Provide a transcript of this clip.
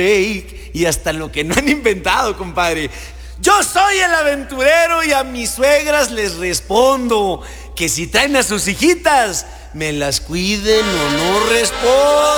y hasta lo que no han inventado, compadre. Yo soy el aventurero y a mis suegras les respondo que si traen a sus hijitas, me las cuiden o no respondo.